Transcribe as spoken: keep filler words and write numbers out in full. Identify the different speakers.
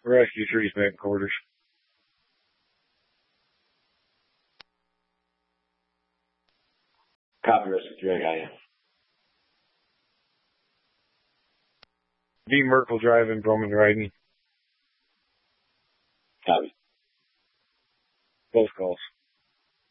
Speaker 1: Rescue three's back in quarters.
Speaker 2: Copy, Rescue three, I got you.
Speaker 1: V. Merkel driving, Broman riding.
Speaker 2: Copy.
Speaker 1: Both calls.